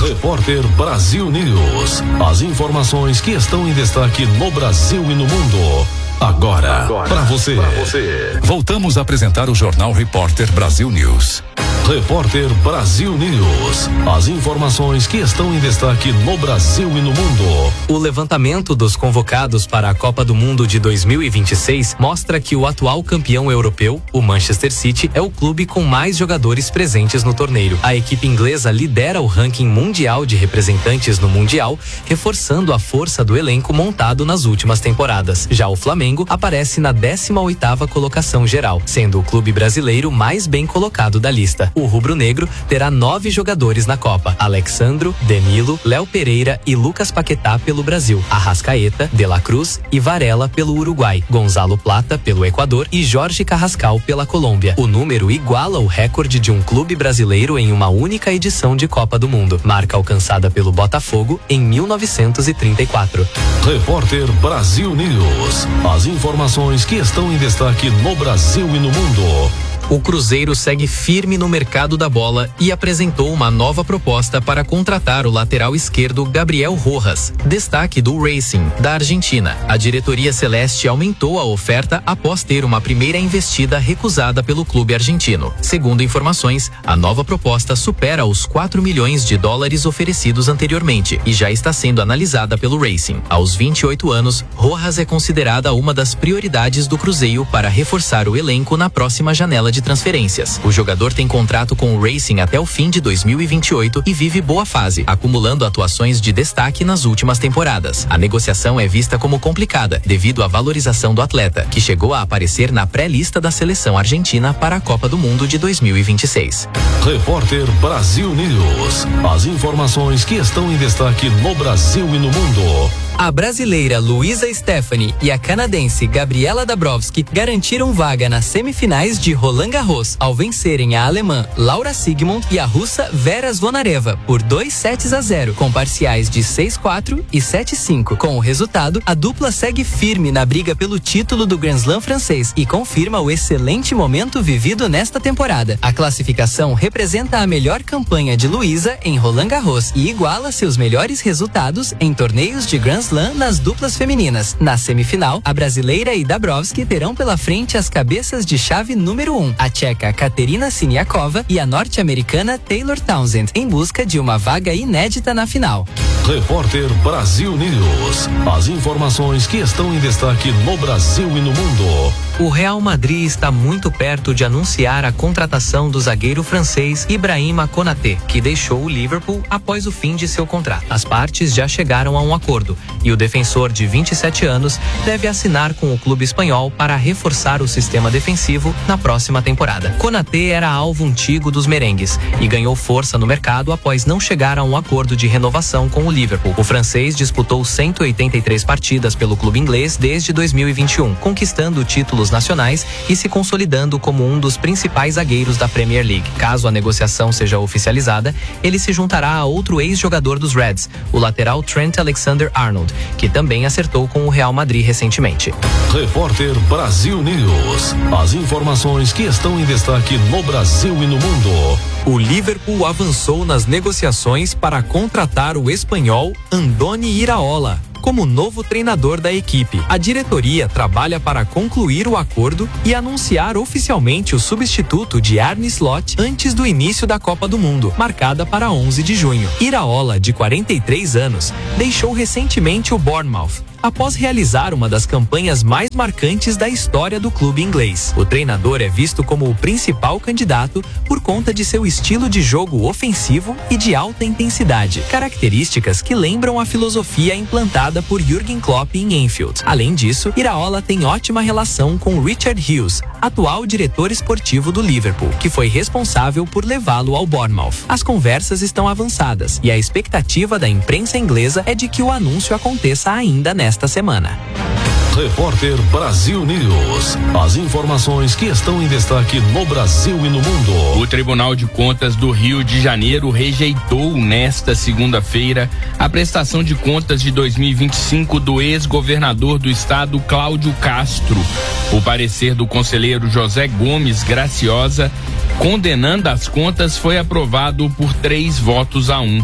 Repórter Brasil News. As informações que estão em destaque no Brasil e no mundo. Agora para você. Voltamos a apresentar o Jornal Repórter Brasil News. Repórter Brasil News. As informações que estão em destaque no Brasil e no mundo. O levantamento dos convocados para a Copa do Mundo de 2026 mostra que o atual campeão europeu, o Manchester City, é o clube com mais jogadores presentes no torneio. A equipe inglesa lidera o ranking mundial de representantes no Mundial, reforçando a força do elenco montado nas últimas temporadas. Já o Flamengo aparece na 18ª colocação geral, sendo o clube brasileiro mais bem colocado da lista. O rubro-negro terá 9 jogadores na Copa: Alexandro, Danilo, Léo Pereira e Lucas Paquetá pelo Brasil, Arrascaeta, De La Cruz e Varela pelo Uruguai, Gonzalo Plata pelo Equador e Jorge Carrascal pela Colômbia. O número iguala o recorde de um clube brasileiro em uma única edição de Copa do Mundo, marca alcançada pelo Botafogo em 1934. Repórter Brasil News. As informações que estão em destaque no Brasil e no mundo. O Cruzeiro segue firme no mercado da bola e apresentou uma nova proposta para contratar o lateral esquerdo Gabriel Rojas, destaque do Racing, da Argentina. A diretoria celeste aumentou a oferta após ter uma primeira investida recusada pelo clube argentino. Segundo informações, a nova proposta supera os 4 milhões de dólares oferecidos anteriormente e já está sendo analisada pelo Racing. Aos 28 anos, Rojas é considerada uma das prioridades do Cruzeiro para reforçar o elenco na próxima janela de transferências. O jogador tem contrato com o Racing até o fim de 2028 e vive boa fase, acumulando atuações de destaque nas últimas temporadas. A negociação é vista como complicada devido à valorização do atleta, que chegou a aparecer na pré-lista da seleção argentina para a Copa do Mundo de 2026. Repórter Brasil News. As informações que estão em destaque no Brasil e no mundo. A brasileira Luísa Stephanie e a canadense Gabriela Dabrowski garantiram vaga nas semifinais de Roland Garros ao vencerem a alemã Laura Siegemund e a russa Vera Zvonareva por 2-0, com parciais de 6-4 e 7-5. Com o resultado, a dupla segue firme na briga pelo título do Grand Slam francês e confirma o excelente momento vivido nesta temporada. A classificação representa a melhor campanha de Luísa em Roland Garros e iguala seus melhores resultados em torneios de Grand Slam nas duplas femininas. Na semifinal, a brasileira e Dabrowski terão pela frente as cabeças de chave número 1, a tcheca Katerina Siniakova e a norte-americana Taylor Townsend, em busca de uma vaga inédita na final. Repórter Brasil News. As informações que estão em destaque no Brasil e no mundo. O Real Madrid está muito perto de anunciar a contratação do zagueiro francês Ibrahima Konaté, que deixou o Liverpool após o fim de seu contrato. As partes já chegaram a um acordo e o defensor de 27 anos deve assinar com o clube espanhol para reforçar o sistema defensivo na próxima temporada. Konaté era alvo antigo dos merengues e ganhou força no mercado após não chegar a um acordo de renovação com o Liverpool. O francês disputou 183 partidas pelo clube inglês desde 2021, conquistando títulos nacionais e se consolidando como um dos principais zagueiros da Premier League. Caso a negociação seja oficializada, ele se juntará a outro ex-jogador dos Reds, o lateral Trent Alexander-Arnold, que também acertou com o Real Madrid recentemente. Repórter Brasil News. As informações que estão em destaque no Brasil e no mundo. O Liverpool avançou nas negociações para contratar o espanhol Andoni Iraola como novo treinador da equipe. A diretoria trabalha para concluir o acordo e anunciar oficialmente o substituto de Arne Slot antes do início da Copa do Mundo, marcada para 11 de junho. Iraola, de 43 anos, deixou recentemente o Bournemouth após realizar uma das campanhas mais marcantes da história do clube inglês. O treinador é visto como o principal candidato por conta de seu estilo de jogo ofensivo e de alta intensidade, características que lembram a filosofia implantada por Jürgen Klopp em Anfield. Além disso, Iraola tem ótima relação com Richard Hughes, atual diretor esportivo do Liverpool, que foi responsável por levá-lo ao Bournemouth. As conversas estão avançadas e a expectativa da imprensa inglesa é de que o anúncio aconteça ainda nesta semana. Repórter Brasil News. As informações que estão em destaque no Brasil e no mundo. O Tribunal de Contas do Rio de Janeiro rejeitou nesta segunda-feira a prestação de contas de 2025 do ex-governador do estado, Cláudio Castro. O parecer do conselheiro José Gomes Graciosa, condenando as contas, foi aprovado por 3 votos a 1.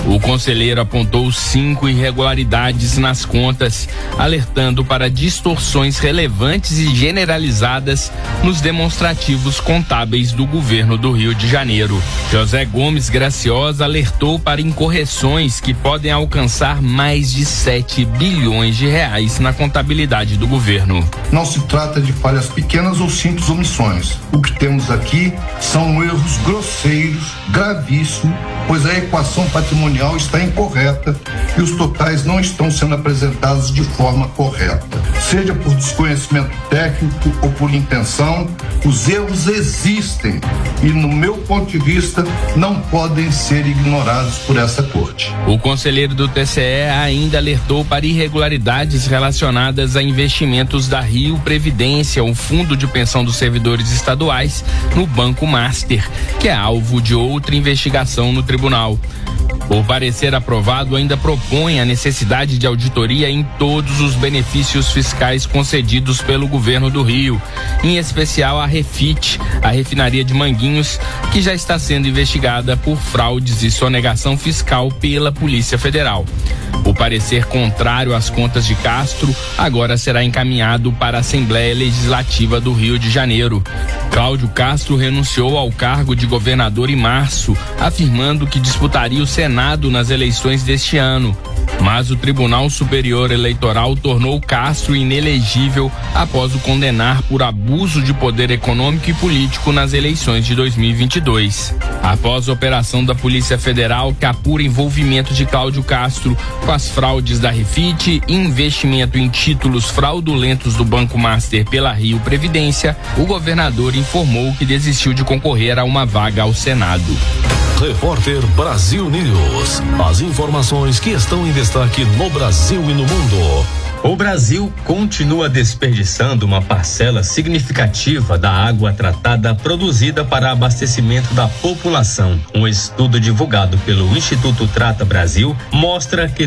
O conselheiro apontou 5 irregularidades nas contas, alertando para distorções relevantes e generalizadas nos demonstrativos contábeis do governo do Rio de Janeiro. José Gomes Graciosa alertou para incorreções que podem alcançar mais de 7 bilhões de reais na contabilidade do governo. Não se trata de falhas pequenas ou simples omissões. O que temos aqui são erros grosseiros, gravíssimos, pois a equação patrimonial está incorreta e os totais não estão sendo apresentados de forma correta. Seja por desconhecimento técnico ou por intenção, os erros existem e, no meu ponto de vista, não podem ser ignorados por essa corte. O conselheiro do TCE ainda alertou para irregularidades relacionadas a investimentos da Rio Previdência, o fundo de pensão dos servidores estaduais, no Banco Master, que é alvo de outra investigação no tribunal. O parecer aprovado ainda propõe a necessidade de auditoria em todos os benefícios fiscais concedidos pelo governo do Rio, em especial a Refit, a refinaria de Manguinhos, que já está sendo investigada por fraudes e sonegação fiscal pela Polícia Federal. O parecer contrário às contas de Castro agora será encaminhado para a Assembleia Legislativa do Rio de Janeiro. Cláudio Castro renunciou ao cargo de governador em março, afirmando que disputaria o Senado nas eleições deste ano. Mas o Tribunal Superior Eleitoral tornou Castro inelegível após o condenar por abuso de poder econômico e político nas eleições de 2022. Após a operação da Polícia Federal que apura envolvimento de Cláudio Castro com as fraudes da Refit e investimento em títulos fraudulentos do Banco Master pela Rio Previdência, o governador informou que desistiu de concorrer a uma vaga ao Senado. Repórter Brasil News. As informações que estão em destaque no Brasil e no mundo. O Brasil continua desperdiçando uma parcela significativa da água tratada produzida para abastecimento da população. Um estudo divulgado pelo Instituto Trata Brasil mostra que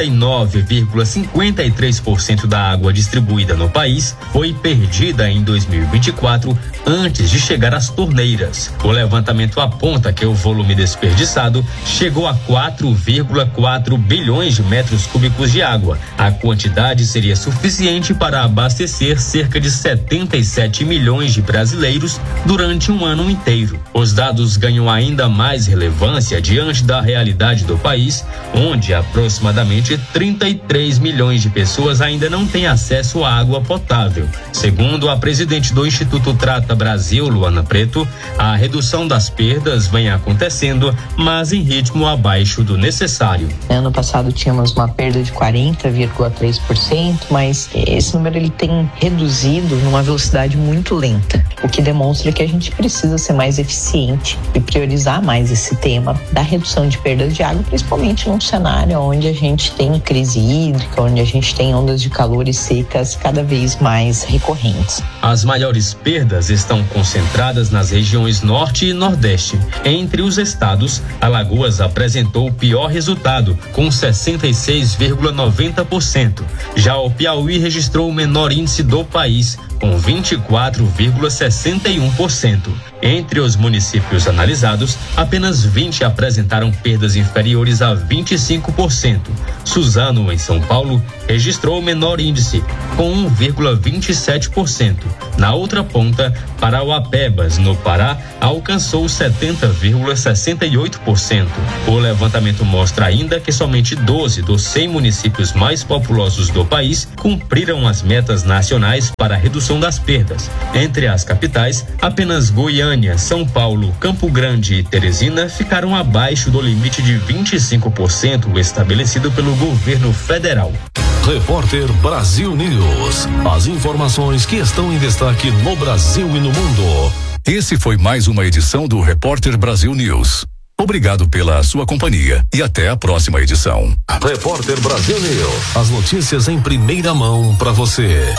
39,53% da água distribuída no país foi perdida em 2024 antes de chegar às torneiras. O levantamento aponta que o volume desperdiçado chegou a 4,4 bilhões de metros cúbicos de água. A quantidade seria suficiente para abastecer cerca de 77 milhões de brasileiros durante um ano inteiro. Os dados ganham ainda mais relevância diante da realidade do país, onde aproximadamente 33 milhões de pessoas ainda não têm acesso à água potável. Segundo a presidente do Instituto Trata Brasil, Luana Preto, a redução das perdas vem acontecendo, mas em ritmo abaixo do necessário. Ano passado tínhamos uma perda de 40,3%, mas esse número ele tem reduzido numa velocidade muito lenta, o que demonstra que a gente precisa ser mais eficiente e priorizar mais esse tema da redução de perdas de água, principalmente num cenário onde a gente tem crise hídrica, onde a gente tem ondas de calor e secas cada vez mais recorrentes. As maiores perdas estão concentradas nas regiões Norte e Nordeste. Entre os estados, Alagoas apresentou o pior resultado, com 66,90%. Já o Piauí registrou o menor índice do país, com 24,61%. Entre os municípios analisados, apenas 20 apresentaram perdas inferiores a 25%. Suzano, em São Paulo, registrou o menor índice, com 1,27%. Na outra ponta, Parauapebas, no Pará, alcançou 70,68%. O levantamento mostra ainda que somente 12 dos 100 municípios mais populosos do país cumpriram as metas nacionais para a redução das perdas. Entre as capitais, apenas Goiânia, São Paulo, Campo Grande e Teresina ficaram abaixo do limite de 25% estabelecido pelo governo federal. Repórter Brasil News. As informações que estão em destaque no Brasil e no mundo. Esse foi mais uma edição do Repórter Brasil News. Obrigado pela sua companhia e até a próxima edição. Repórter Brasil News. As notícias em primeira mão para você.